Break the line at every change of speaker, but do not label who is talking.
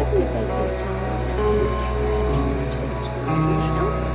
Maybe if I say strong, I see entrance to screens.